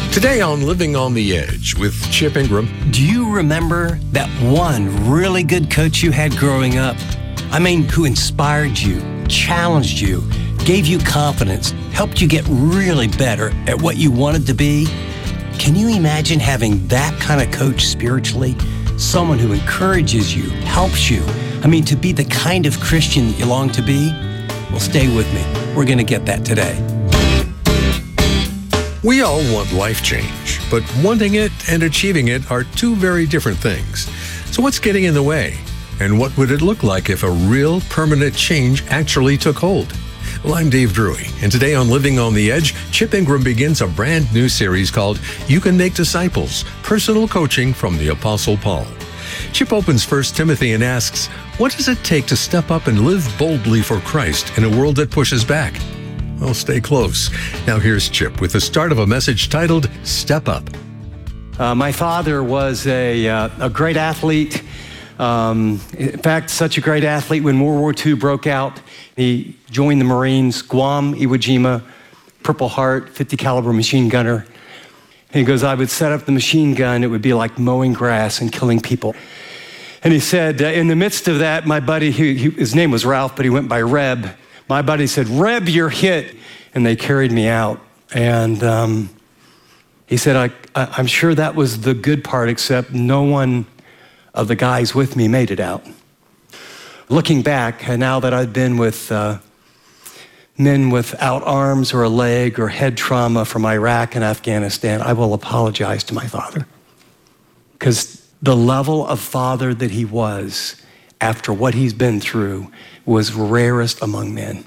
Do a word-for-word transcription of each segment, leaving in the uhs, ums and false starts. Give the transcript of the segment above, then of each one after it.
Today on Living on the Edge with Chip Ingram. Do you remember that one really good coach you had growing up? I mean, who inspired you, challenged you, gave you confidence, helped you get really better at what you wanted to be? Can you imagine having that kind of coach spiritually? Someone who encourages you, helps you. I mean, to be the kind of Christian that you long to be? Well, stay with me. We're going to get that today. We all want life change, but wanting it and achieving it are two very different things. So what's getting in the way? And what would it look like if a real permanent change actually took hold? Well, I'm Dave Drury, and today on Living on the Edge, Chip Ingram begins a brand new series called You Can Make Disciples, Personal Coaching from the Apostle Paul. Chip opens First Timothy and asks, what does it take to step up and live boldly for Christ in a world that pushes back? Well, stay close. Now here's Chip with the start of a message titled, Step Up. Uh, my father was a, uh, a great athlete. Um, in fact, such a great athlete when World War Two broke out. He joined the Marines, Guam, Iwo Jima, Purple Heart, fifty caliber machine gunner. And he goes, I would set up the machine gun. It would be like mowing grass and killing people. And he said, uh, in the midst of that, my buddy, he, he, his name was Ralph, but he went by Reb. My buddy said, Reb, you're hit. And they carried me out. And um, he said, I, I, I'm sure that was the good part, except no one of the guys with me made it out. Looking back, and now that I've been with uh, men without arms or a leg or head trauma from Iraq and Afghanistan, I will apologize to my father. Because the level of father that he was after what he's been through was rarest among men.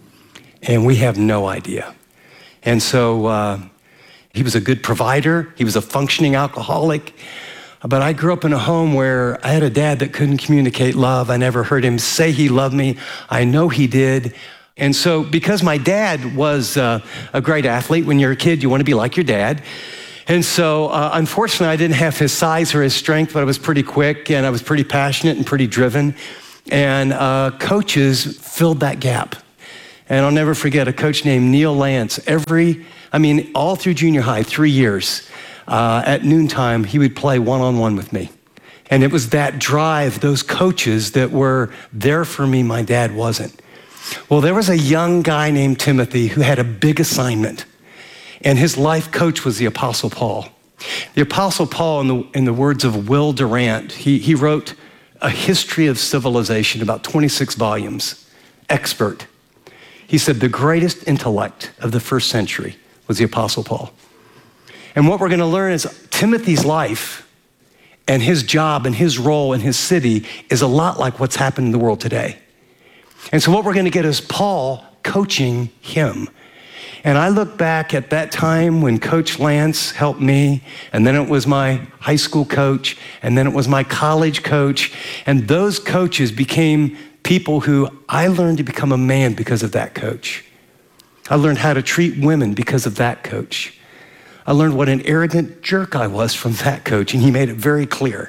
And we have no idea. And so uh, he was a good provider. He was a functioning alcoholic. But I grew up in a home where I had a dad that couldn't communicate love. I never heard him say he loved me. I know he did. And so because my dad was uh, a great athlete, when you're a kid, you want to be like your dad. And so uh, unfortunately, I didn't have his size or his strength, but I was pretty quick and I was pretty passionate and pretty driven. And uh, coaches filled that gap. And I'll never forget a coach named Neil Lance. Every, I mean, all through junior high, three years, uh, at noontime, he would play one-on-one with me. And it was that drive, those coaches that were there for me, my dad wasn't. Well, there was a young guy named Timothy who had a big assignment. And his life coach was the Apostle Paul. The Apostle Paul, in the, in the words of Will Durant, he, he wrote a history of civilization, about twenty-six volumes, expert. He said the greatest intellect of the first century was the Apostle Paul. And what we're going to learn is Timothy's life and his job and his role in his city is a lot like what's happened in the world today. And so what we're going to get is Paul coaching him. And I look back at that time when Coach Lance helped me, and then it was my high school coach, and then it was my college coach, and those coaches became people who I learned to become a man because of that coach. I learned how to treat women because of that coach. I learned what an arrogant jerk I was from that coach, and he made it very clear.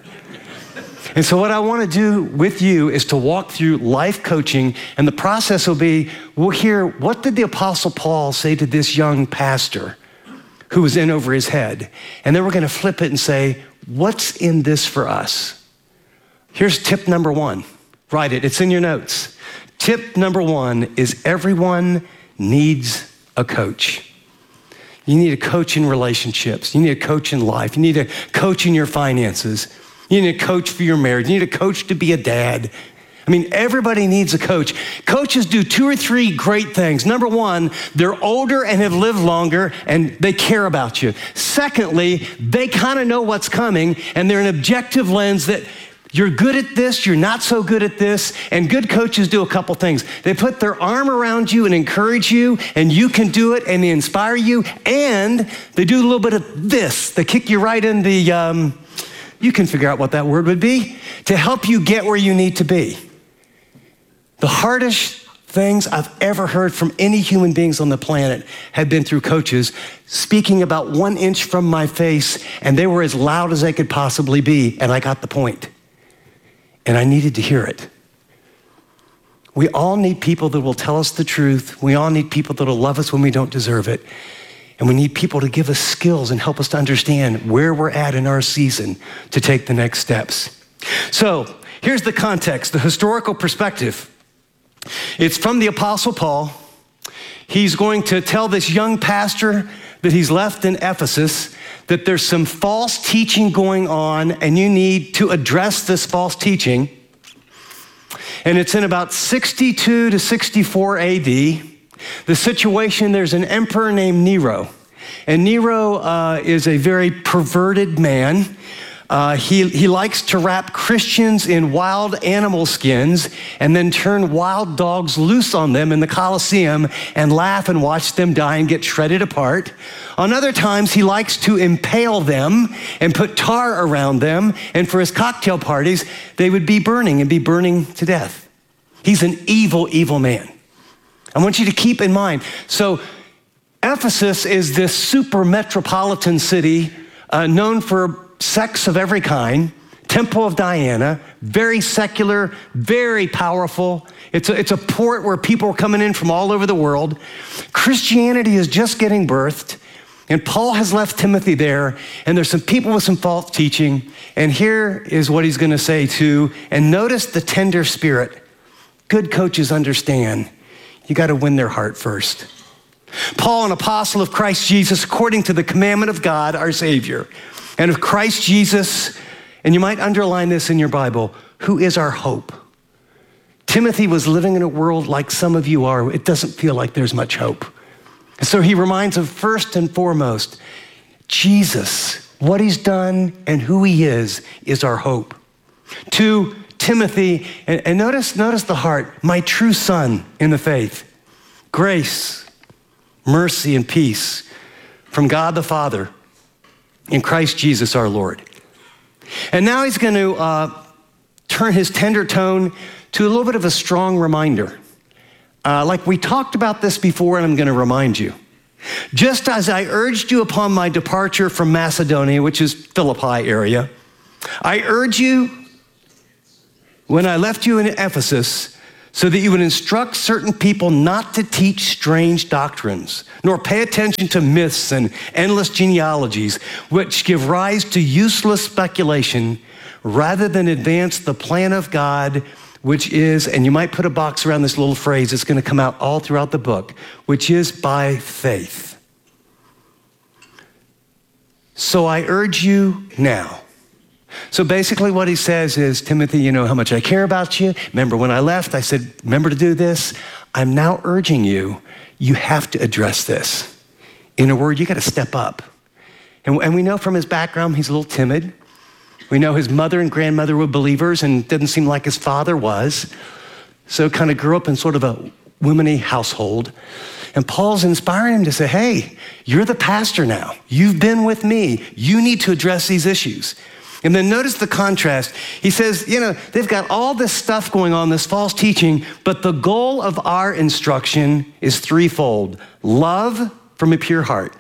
And so what I want to do with you is to walk through life coaching, and the process will be, we'll hear, what did the Apostle Paul say to this young pastor who was in over his head? And then we're going to flip it and say, what's in this for us? Here's tip number one. Write it, it's in your notes. Tip number one is everyone needs a coach. You need a coach in relationships. You need a coach in life. You need a coach in your finances. You need a coach for your marriage. You need a coach to be a dad. I mean, everybody needs a coach. Coaches do two or three great things. Number one, they're older and have lived longer and they care about you. Secondly, they kind of know what's coming and they're an objective lens that you're good at this, you're not so good at this, and good coaches do a couple things. They put their arm around you and encourage you, and you can do it, and they inspire you, and they do a little bit of this. They kick you right in the, um, you can figure out what that word would be, to help you get where you need to be. The hardest things I've ever heard from any human beings on the planet have been through coaches speaking about one inch from my face, and they were as loud as they could possibly be, and I got the point. And I needed to hear it. We all need people that will tell us the truth. We all need people that will love us when we don't deserve it. And we need people to give us skills and help us to understand where we're at in our season to take the next steps. So here's the context, the historical perspective. It's from the Apostle Paul. He's going to tell this young pastor that he's left in Ephesus that there's some false teaching going on and you need to address this false teaching. And it's in about sixty-two to sixty-four A D. The situation, there's an emperor named Nero. And Nero uh, is a very perverted man. Uh, he, he likes to wrap Christians in wild animal skins and then turn wild dogs loose on them in the Colosseum and laugh and watch them die and get shredded apart. On other times, he likes to impale them and put tar around them. And for his cocktail parties, they would be burning and be burning to death. He's an evil, evil man. I want you to keep in mind. So Ephesus is this super metropolitan city uh, known for sex of every kind, Temple of Diana, very secular, very powerful. It's a, it's a port where people are coming in from all over the world. Christianity is just getting birthed, and Paul has left Timothy there, and there's some people with some false teaching, and here is what he's gonna say too, and notice the tender spirit. Good coaches understand, you gotta win their heart first. Paul, an apostle of Christ Jesus, according to the commandment of God, our Savior, and of Christ Jesus, and you might underline this in your Bible, who is our hope. Timothy was living in a world like some of you are. It doesn't feel like there's much hope. And so he reminds of first and foremost, Jesus, what he's done and who he is, is our hope. To Timothy, and, and notice, notice the heart, my true son in the faith, grace, mercy, and peace from God the Father in Christ Jesus our Lord. And now he's going to uh, turn his tender tone to a little bit of a strong reminder. Uh, like we talked about this before, and I'm going to remind you. Just as I urged you upon my departure from Macedonia, which is Philippi area, I urge you when I left you in Ephesus, so that you would instruct certain people not to teach strange doctrines, nor pay attention to myths and endless genealogies, which give rise to useless speculation, rather than advance the plan of God, which is, and you might put a box around this little phrase, it's gonna come out all throughout the book, which is by faith. So I urge you now. So basically what he says is, Timothy, you know how much I care about you. Remember when I left, I said, remember to do this. I'm now urging you, you have to address this. In a word, you gotta step up. And, and we know from his background, he's a little timid. We know his mother and grandmother were believers and didn't seem like his father was. So kind of grew up in sort of a womany household. And Paul's inspiring him to say, hey, you're the pastor now. You've been with me. You need to address these issues. And then notice the contrast. He says, you know, they've got all this stuff going on, this false teaching, but the goal of our instruction is threefold. Love from a pure heart.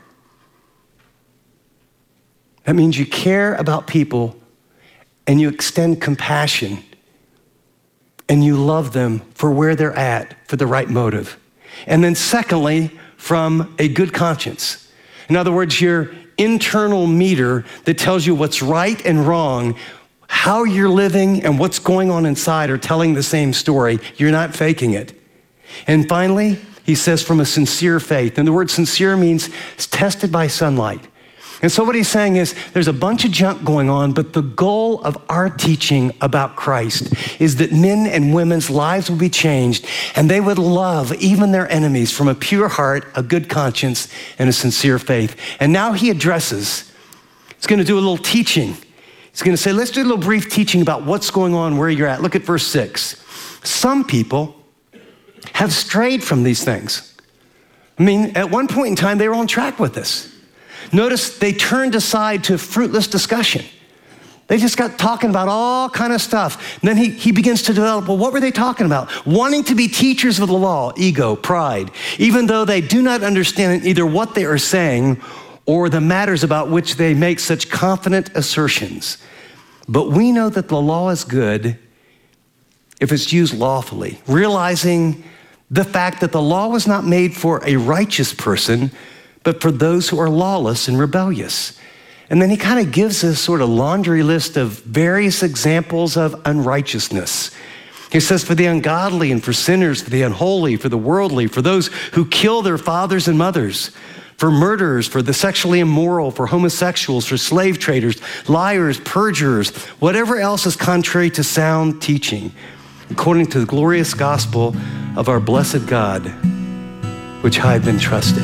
That means you care about people and you extend compassion and you love them for where they're at, for the right motive. And then secondly, from a good conscience. In other words, your internal meter that tells you what's right and wrong, how you're living and what's going on inside are telling the same story. You're not faking it. And finally, he says from a sincere faith. And the word sincere means it's tested by sunlight. And so what he's saying is there's a bunch of junk going on, but the goal of our teaching about Christ is that men and women's lives will be changed and they would love even their enemies from a pure heart, a good conscience, and a sincere faith. And now he addresses, he's gonna do a little teaching. He's gonna say, let's do a little brief teaching about what's going on, where you're at. Look at verse six. Some people have strayed from these things. I mean, at one point in time, they were on track with this. Notice they turned aside to fruitless discussion. They just got talking about all kind of stuff. And then he, he begins to develop, well, what were they talking about? Wanting to be teachers of the law, ego, pride, even though they do not understand either what they are saying or the matters about which they make such confident assertions. But we know that the law is good if it's used lawfully, realizing the fact that the law was not made for a righteous person, but for those who are lawless and rebellious. And then he kind of gives this sort of laundry list of various examples of unrighteousness. He says, for the ungodly and for sinners, for the unholy, for the worldly, for those who kill their fathers and mothers, for murderers, for the sexually immoral, for homosexuals, for slave traders, liars, perjurers, whatever else is contrary to sound teaching, according to the glorious gospel of our blessed God, which I have been trusted.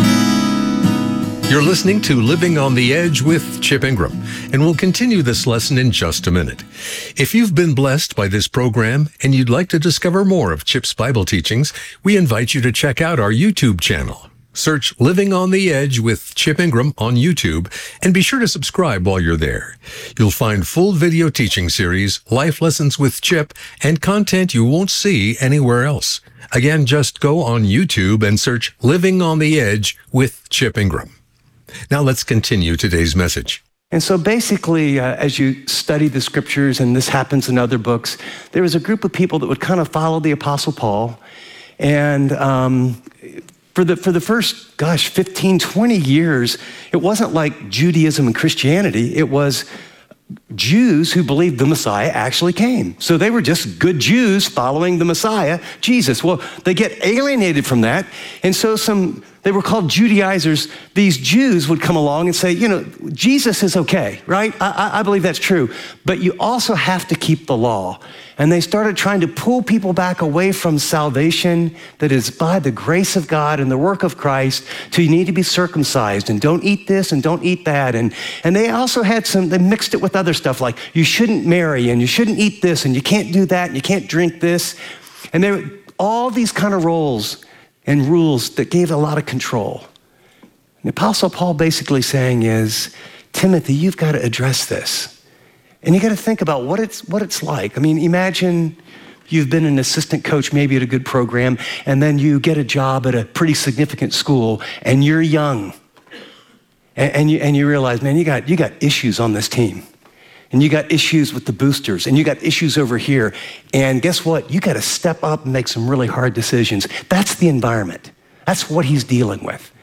You're listening to Living on the Edge with Chip Ingram, and we'll continue this lesson in just a minute. If you've been blessed by this program and you'd like to discover more of Chip's Bible teachings, we invite you to check out our YouTube channel. Search Living on the Edge with Chip Ingram on YouTube, and be sure to subscribe while you're there. You'll find full video teaching series, life lessons with Chip, and content you won't see anywhere else. Again, just go on YouTube and search Living on the Edge with Chip Ingram. Now let's continue today's message. And so basically, uh, as you study the scriptures, and this happens in other books, there was a group of people that would kind of follow the Apostle Paul. And um, for the for the first, gosh, fifteen, twenty years, it wasn't like Judaism and Christianity. It was Jews who believed the Messiah actually came. So they were just good Jews following the Messiah, Jesus. Well, they get alienated from that. And so some, they were called Judaizers. These Jews would come along and say, you know, Jesus is okay, right? I, I believe that's true. But you also have to keep the law. And they started trying to pull people back away from salvation that is by the grace of God and the work of Christ to you need to be circumcised and don't eat this and don't eat that. And, and they also had some, they mixed it with other stuff like you shouldn't marry and you shouldn't eat this and you can't do that and you can't drink this. And there were all these kind of roles and rules that gave a lot of control. And the Apostle Paul basically saying is, Timothy, you've got to address this. And you got to think about what it's what it's like. I mean, imagine you've been an assistant coach maybe at a good program, and then you get a job at a pretty significant school, and you're young. And, and, you, and you realize, man, you got, you got issues on this team. And you got issues with the boosters, and you got issues over here. And guess what? You got to step up and make some really hard decisions. That's the environment. That's what he's dealing with.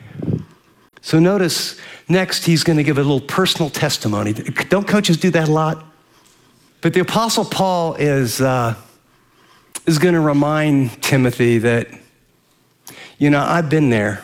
So notice, next, he's going to give a little personal testimony. Don't coaches do that a lot? But the Apostle Paul is, uh, is going to remind Timothy that, you know, I've been there.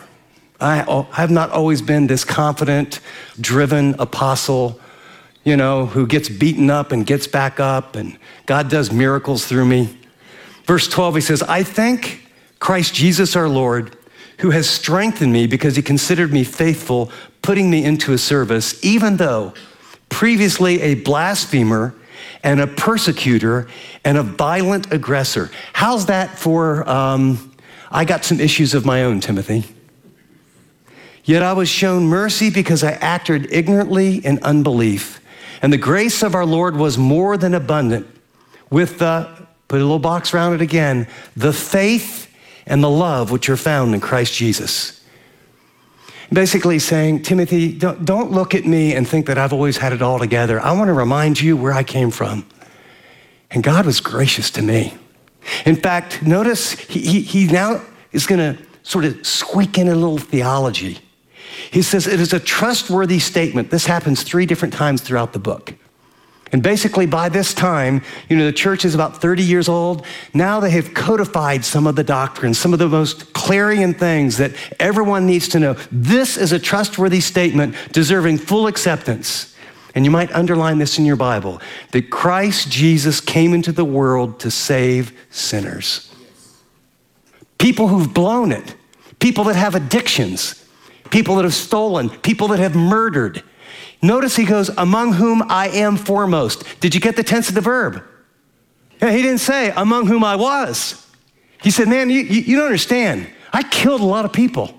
I have not always been this confident, driven apostle, you know, who gets beaten up and gets back up, and God does miracles through me. Verse twelve, he says, I thank Christ Jesus our Lord, who has strengthened me because he considered me faithful, putting me into his service, even though previously a blasphemer and a persecutor and a violent aggressor. How's that for, um, I got some issues of my own, Timothy. Yet I was shown mercy because I acted ignorantly in unbelief. And the grace of our Lord was more than abundant with the, put a little box around it again, the faith and the love which are found in Christ Jesus. Basically saying, Timothy, don't, don't look at me and think that I've always had it all together. I want to remind you where I came from. And God was gracious to me. In fact, notice he, he, he now is going to sort of squeak in a little theology. He says it is a trustworthy statement. This happens three different times throughout the book. And basically by this time, you know, the church is about thirty years old. Now they have codified some of the doctrines, some of the most clarion things that everyone needs to know. This is a trustworthy statement deserving full acceptance. And you might underline this in your Bible, that Christ Jesus came into the world to save sinners. People who've blown it, people that have addictions, people that have stolen, people that have murdered. Notice he goes, among whom I am foremost. Did you get the tense of the verb? Yeah, he didn't say, among whom I was. He said, man, you, you, you don't understand. I killed a lot of people.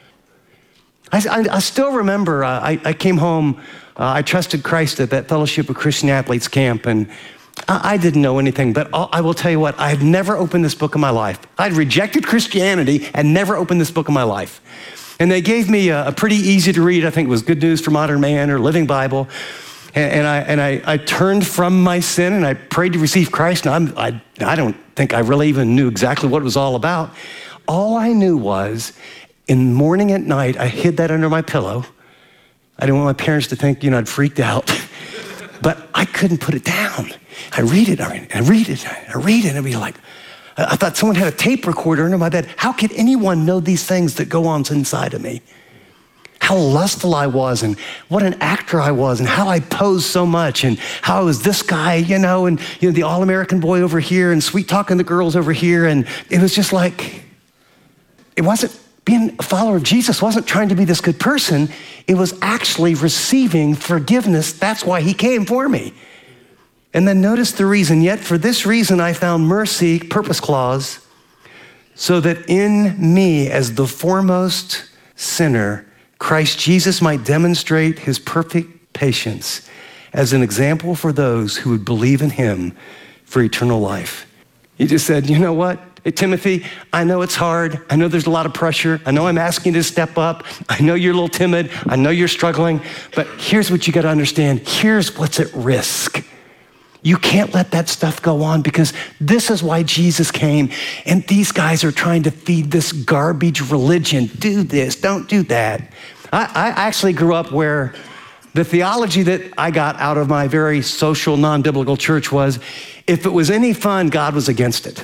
I, I, I still remember, uh, I, I came home, uh, I trusted Christ at that Fellowship of Christian Athletes camp, and I, I didn't know anything, but I'll, I will tell you what, I have never opened this book in my life. I'd rejected Christianity and never opened this book in my life. And they gave me a, a pretty easy to read, I think it was Good News for Modern Man or Living Bible. And, and, I, and I, I turned from my sin and I prayed to receive Christ. And I'm, I, I don't think I really even knew exactly what it was all about. All I knew was in the morning and night, I hid that under my pillow. I didn't want my parents to think, you know, I'd freaked out. But I couldn't put it down. I read it, I read it, I read it, I read it, and I'd be like, I thought someone had a tape recorder under my bed. How could anyone know these things that go on inside of me? How lustful I was, and what an actor I was, and how I posed so much, and how I was this guy, you know, and you know, the all-American boy over here, and sweet-talking the girls over here, and it was just like, it wasn't, being a follower of Jesus wasn't trying to be this good person. It was actually receiving forgiveness. That's why he came for me. And then notice the reason. Yet for this reason I found mercy, purpose clause, so that in me as the foremost sinner, Christ Jesus might demonstrate his perfect patience as an example for those who would believe in him for eternal life. He just said, you know what? Hey, Timothy, I know it's hard. I know there's a lot of pressure. I know I'm asking you to step up. I know you're a little timid. I know you're struggling. But here's what you got to understand. Here's what's at risk. You can't let that stuff go on, because this is why Jesus came. And these guys are trying to feed this garbage religion. Do this, don't do that. I, I actually grew up where the theology that I got out of my very social, non-biblical church was, if it was any fun, God was against it.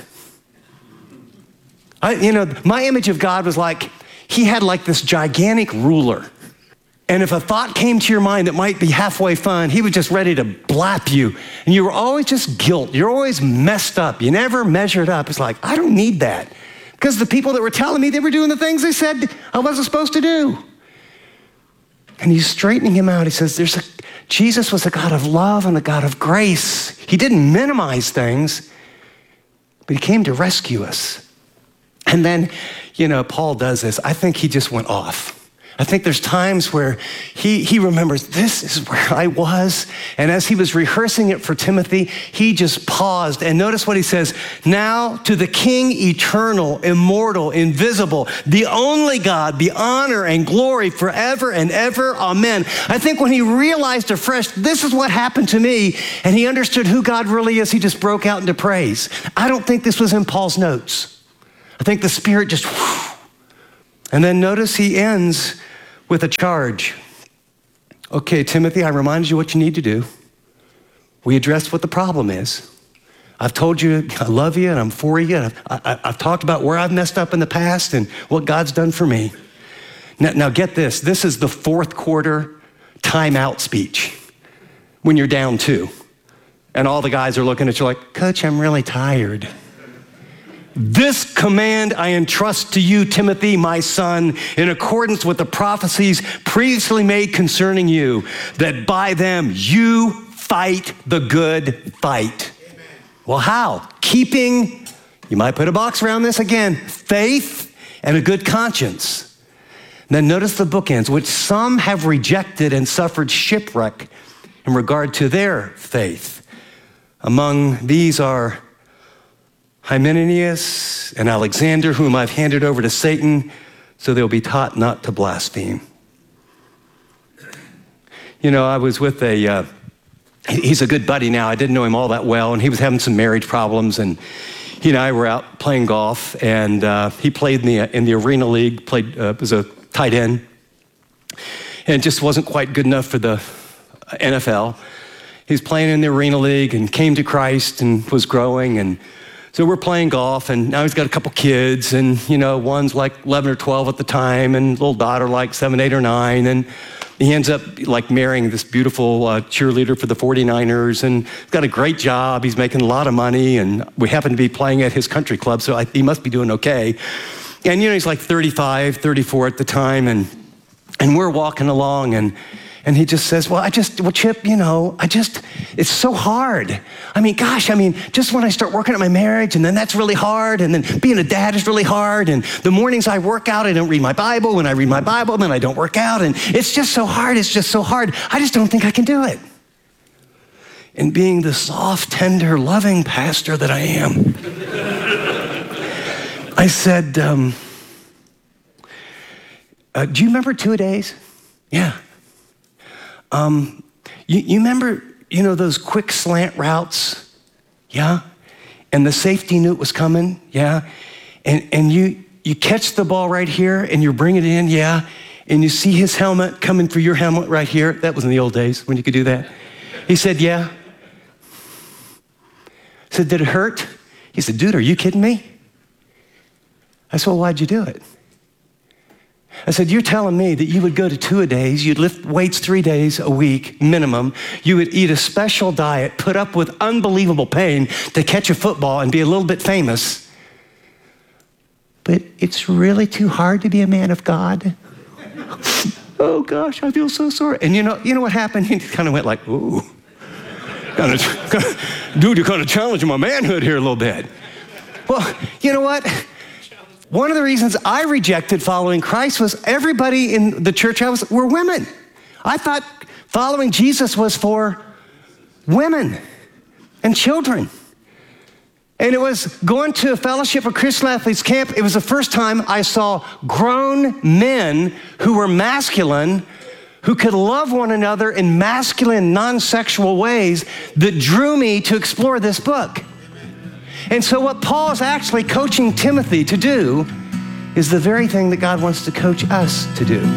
I, you know, my image of God was like, he had like this gigantic ruler. And if a thought came to your mind that might be halfway fun, he was just ready to blap you. And you were always just guilt. You're always messed up. You never measured up. It's like, I don't need that. Because the people that were telling me they were doing the things they said I wasn't supposed to do. And he's straightening him out. He says, "There's a Jesus was a God of love and a God of grace. He didn't minimize things, but he came to rescue us." And then, you know, Paul does this. I think he just went off. I think there's times where he, he remembers, this is where I was. And as he was rehearsing it for Timothy, he just paused. And notice what he says, now to the King eternal, immortal, invisible, the only God, be honor and glory forever and ever. Amen. I think when he realized afresh, this is what happened to me, and he understood who God really is, he just broke out into praise. I don't think this was in Paul's notes. I think the Spirit just, whew. And then notice he ends with a charge. Okay, Timothy, I reminded you what you need to do. We addressed what the problem is. I've told you I love you and I'm for you. I've, I, I've talked about where I've messed up in the past and what God's done for me. Now, now get this. This is the fourth quarter timeout speech when you're down two. And all the guys are looking at you like, Coach, I'm really tired. This command I entrust to you, Timothy, my son, in accordance with the prophecies previously made concerning you, that by them you fight the good fight. Amen. Well, how? Keeping, you might put a box around this again, faith and a good conscience. Then notice the bookends, which some have rejected and suffered shipwreck in regard to their faith. Among these are Hymenaeus and Alexander, whom I've handed over to Satan, so they'll be taught not to blaspheme. You know, I was with a, uh, he's a good buddy now. I didn't know him all that well, and he was having some marriage problems, and he and I were out playing golf, and uh, he played in the in the Arena League, played uh, was a tight end, and just wasn't quite good enough for the N F L. He was playing in the Arena League and came to Christ and was growing, and so we're playing golf, and now he's got a couple kids, and you know, one's like eleven or twelve at the time, and little daughter like seven, eight, or nine, and he ends up like marrying this beautiful uh, cheerleader for the forty-niners, and he's got a great job. He's making a lot of money, and we happen to be playing at his country club, so I, he must be doing okay. And you know, he's like thirty-five, thirty-four at the time, and and we're walking along, and And he just says, well, I just, well, Chip, you know, I just, it's so hard. I mean, gosh, I mean, just when I start working at my marriage, and then that's really hard, and then being a dad is really hard, and the mornings I work out, I don't read my Bible. When I read my Bible, then I don't work out, and it's just so hard, it's just so hard. I just don't think I can do it. And being the soft, tender, loving pastor that I am, I said, um, uh, do you remember two-a-days? Yeah. Um, you, you remember, you know, those quick slant routes? Yeah. And the safety knew it was coming? Yeah. And and you you catch the ball right here and you bring it in, yeah, and you see his helmet coming through your helmet right here. That was in the old days when you could do that. He said, yeah. I said, did it hurt? He said, dude, are you kidding me? I said, well, why'd you do it? I said, you're telling me that you would go to two-a-days, you'd lift weights three days a week minimum, you would eat a special diet, put up with unbelievable pain to catch a football and be a little bit famous. But it's really too hard to be a man of God. Oh gosh, I feel so sorry. And you know, you know what happened? He kind of went like, ooh, kind of, kind of, dude, you're kind of challenging my manhood here a little bit. Well, you know what? One of the reasons I rejected following Christ was everybody in the church I was were women. I thought following Jesus was for women and children. And it was going to a fellowship of Christian athletes camp. It was the first time I saw grown men who were masculine, who could love one another in masculine, non-sexual ways that drew me to explore this book. And so what Paul is actually coaching Timothy to do is the very thing that God wants to coach us to do.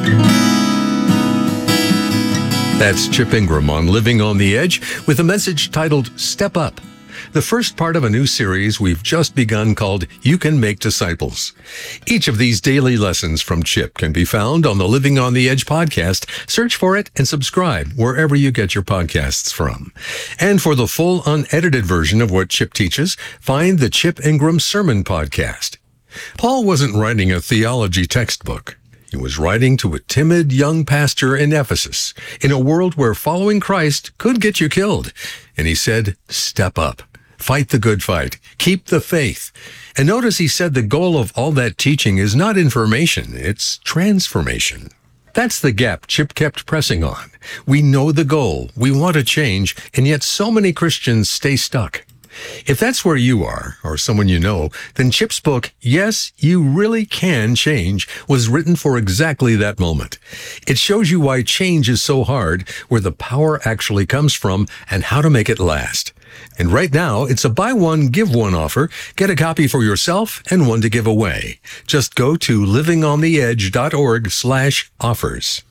That's Chip Ingram on Living on the Edge with a message titled Step Up, the first part of a new series we've just begun called You Can Make Disciples. Each of these daily lessons from Chip can be found on the Living on the Edge podcast. Search for it and subscribe wherever you get your podcasts from. And for the full unedited version of what Chip teaches, find the Chip Ingram Sermon Podcast. Paul wasn't writing a theology textbook. He was writing to a timid young pastor in Ephesus, in a world where following Christ could get you killed. And he said, step up. Fight the good fight. Keep the faith. And notice he said the goal of all that teaching is not information, it's transformation. That's the gap Chip kept pressing on. We know the goal, we want to change, and yet so many Christians stay stuck. If that's where you are, or someone you know, then Chip's book, Yes, You Really Can Change, was written for exactly that moment. It shows you why change is so hard, where the power actually comes from, and how to make it last. And right now, it's a buy one, give one offer. Get a copy for yourself and one to give away. Just go to livingontheedge.org slash offers.